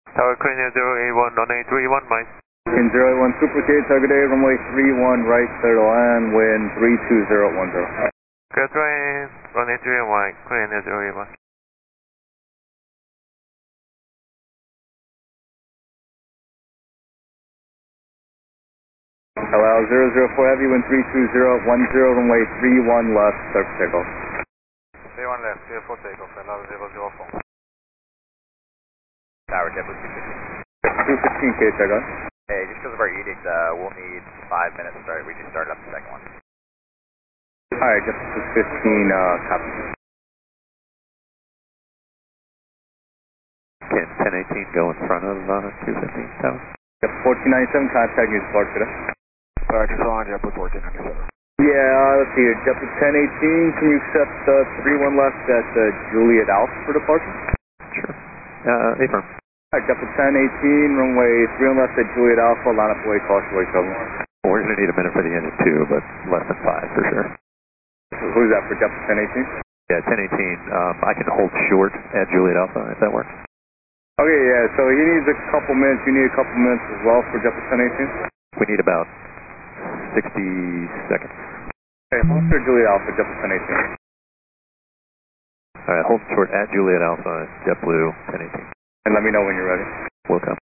Tower Korean 081 on A31, Mike. In 081 Super K, target A, runway 31, right, clear to land, wind 32010. Clear to land, runway 31, Mike, Korean 081. Allow 004 Heavy, wind 32010, runway 31 left, clear for takeoff. 31 left, clear for takeoff, allow 004. Tower, JetBlue 215 K, takeoff. Hey, just because of our edict, we'll need 5 minutes to start. We just started up the second one. Alright, just 15, copy. Can 1018 go in front of 215 Tower? Yep, 1497, contact news Clark today. Just on JetBlue 1497. Yeah, let's see here. JetBlue 1018, can you accept 31 left at Juliet Alpha for departure? Sure. Affirm. Alright, JetBlue 1018, runway 31 left at Juliet Alpha, line up away, caution away, trouble. We're going to need a minute for the engine too, but less than 5 for sure. Who's that for JetBlue 1018? Yeah, 1018, I can hold short at Juliet Alpha if that works. Okay, yeah, so he needs a couple minutes, you need a couple minutes as well for JetBlue 1018? We need about 60 seconds. Okay, hold for Juliet Alpha, JetBlue 1018. Alright, hold short at Juliet Alpha, JetBlue 1018. And let me know when you're ready. Will come.